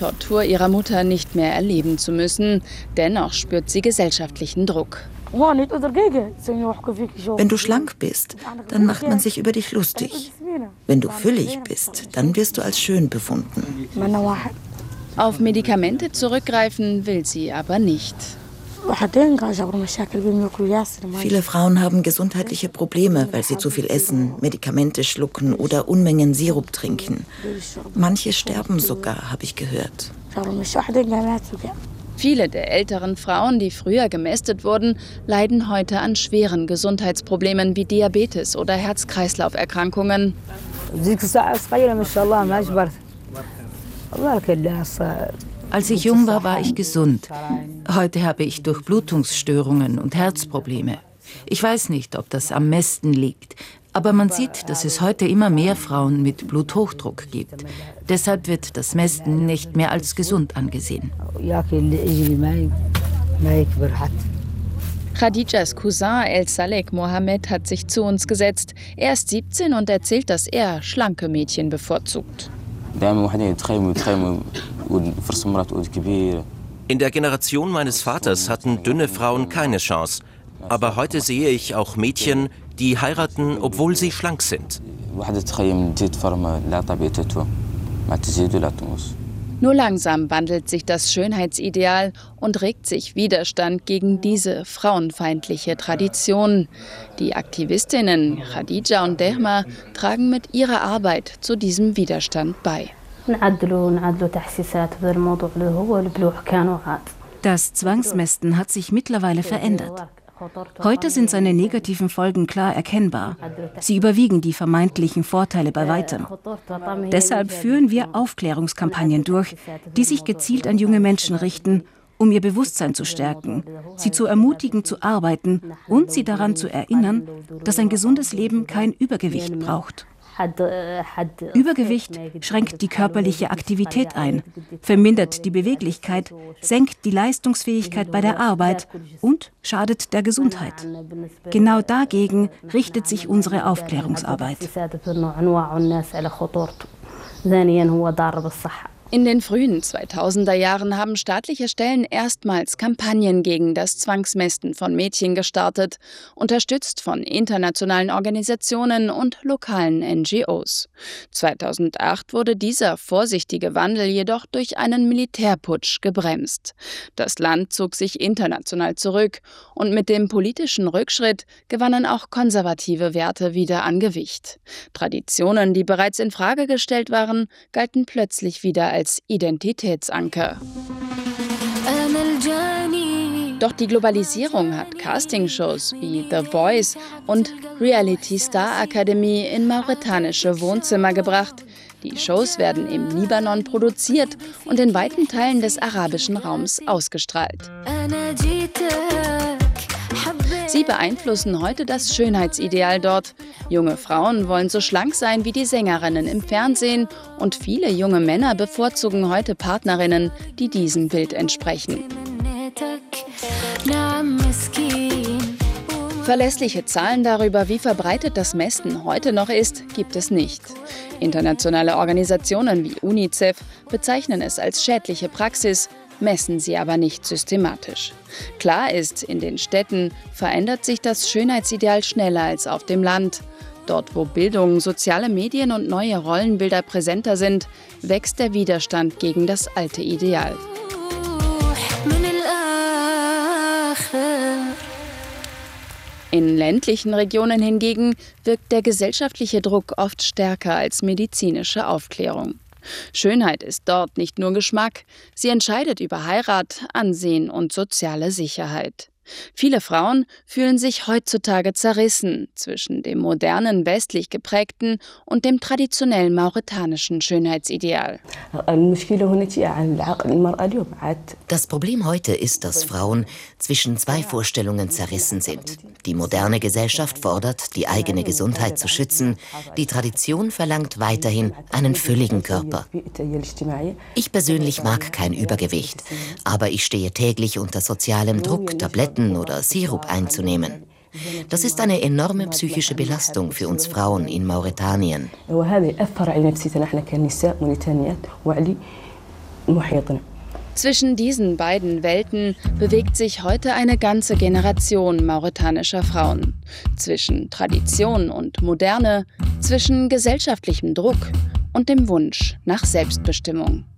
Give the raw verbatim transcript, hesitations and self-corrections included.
Tortur ihrer Mutter nicht mehr erleben zu müssen. Dennoch spürt sie gesellschaftlichen Druck. Wenn du schlank bist, dann macht man sich über dich lustig. Wenn du füllig bist, dann wirst du als schön befunden. Auf Medikamente zurückgreifen will sie aber nicht. Viele Frauen haben gesundheitliche Probleme, weil sie zu viel essen, Medikamente schlucken oder Unmengen Sirup trinken. Manche sterben sogar, habe ich gehört. Viele der älteren Frauen, die früher gemästet wurden, leiden heute an schweren Gesundheitsproblemen wie Diabetes oder Herz-Kreislauf-Erkrankungen. Als ich jung war, war ich gesund. Heute habe ich Durchblutungsstörungen und Herzprobleme. Ich weiß nicht, ob das am Mästen liegt, aber man sieht, dass es heute immer mehr Frauen mit Bluthochdruck gibt. Deshalb wird das Mästen nicht mehr als gesund angesehen. Khadijas Cousin El Salek Mohammed hat sich zu uns gesetzt. Er ist siebzehn und erzählt, dass er schlanke Mädchen bevorzugt. In der Generation meines Vaters hatten dünne Frauen keine Chance. Aber heute sehe ich auch Mädchen, die heiraten, obwohl sie schlank sind. Nur langsam wandelt sich das Schönheitsideal und regt sich Widerstand gegen diese frauenfeindliche Tradition. Die Aktivistinnen Khadija und Dehma tragen mit ihrer Arbeit zu diesem Widerstand bei. Das Zwangsmästen hat sich mittlerweile verändert. Heute sind seine negativen Folgen klar erkennbar. Sie überwiegen die vermeintlichen Vorteile bei weitem. Deshalb führen wir Aufklärungskampagnen durch, die sich gezielt an junge Menschen richten, um ihr Bewusstsein zu stärken, sie zu ermutigen, zu arbeiten und sie daran zu erinnern, dass ein gesundes Leben kein Übergewicht braucht. Übergewicht schränkt die körperliche Aktivität ein, vermindert die Beweglichkeit, senkt die Leistungsfähigkeit bei der Arbeit und schadet der Gesundheit. Genau dagegen richtet sich unsere Aufklärungsarbeit. In den frühen zweitausender Jahren haben staatliche Stellen erstmals Kampagnen gegen das Zwangsmästen von Mädchen gestartet, unterstützt von internationalen Organisationen und lokalen N G Os. zweitausendacht wurde dieser vorsichtige Wandel jedoch durch einen Militärputsch gebremst. Das Land zog sich international zurück und mit dem politischen Rückschritt gewannen auch konservative Werte wieder an Gewicht. Traditionen, die bereits in Frage gestellt waren, galten plötzlich wieder als als Identitätsanker. Doch die Globalisierung hat Castingshows wie The Voice und Reality Star Academy in mauretanische Wohnzimmer gebracht. Die Shows werden im Libanon produziert und in weiten Teilen des arabischen Raums ausgestrahlt. Sie beeinflussen heute das Schönheitsideal dort. Junge Frauen wollen so schlank sein wie die Sängerinnen im Fernsehen und viele junge Männer bevorzugen heute Partnerinnen, die diesem Bild entsprechen. Verlässliche Zahlen darüber, wie verbreitet das Mästen heute noch ist, gibt es nicht. Internationale Organisationen wie UNICEF bezeichnen es als schädliche Praxis, messen sie aber nicht systematisch. Klar ist, in den Städten verändert sich das Schönheitsideal schneller als auf dem Land. Dort, wo Bildung, soziale Medien und neue Rollenbilder präsenter sind, wächst der Widerstand gegen das alte Ideal. In ländlichen Regionen hingegen wirkt der gesellschaftliche Druck oft stärker als medizinische Aufklärung. Schönheit ist dort nicht nur Geschmack, sie entscheidet über Heirat, Ansehen und soziale Sicherheit. Viele Frauen fühlen sich heutzutage zerrissen zwischen dem modernen, westlich geprägten und dem traditionellen mauretanischen Schönheitsideal. Das Problem heute ist, dass Frauen zwischen zwei Vorstellungen zerrissen sind. Die moderne Gesellschaft fordert, die eigene Gesundheit zu schützen. Die Tradition verlangt weiterhin einen fülligen Körper. Ich persönlich mag kein Übergewicht, aber ich stehe täglich unter sozialem Druck, Tabletten oder Sirup einzunehmen. Das ist eine enorme psychische Belastung für uns Frauen in Mauretanien. Zwischen diesen beiden Welten bewegt sich heute eine ganze Generation mauretanischer Frauen. Zwischen Tradition und Moderne, zwischen gesellschaftlichem Druck und dem Wunsch nach Selbstbestimmung.